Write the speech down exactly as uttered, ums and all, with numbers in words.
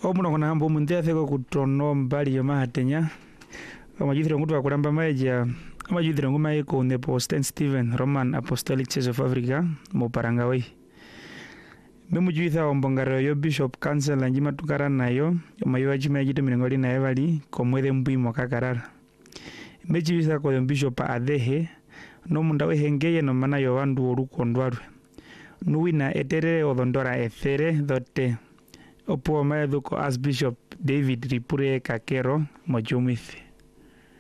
Omuno kuna hambo mundia theko kutono mbali yo mahatenya. Amajithira ngutu akulamba maja. Amajithira nguma eko nepo Saint Stephen Roman Apostolic Church of Africa mo Parangawe. Memujuitha ombongaro yo Bishop Council anjima tukara nayo mayo ajima jito minengoli na evali komwethe mbui mokakarara. Mejuitha ko Bishop Adehe no mundawe hengeye no mana yo wandu olukondwarwe. Nuwina etere odondora ethere dote. Opo maedhuko as Bishop David Ripure Kakero mojumithi.